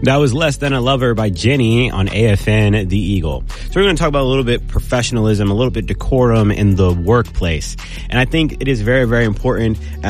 That was Less Than a Lover by Jenny on AFN The Eagle. So we're going to talk about a little bit professionalism, a little bit decorum in the workplace. And I think it is very, very important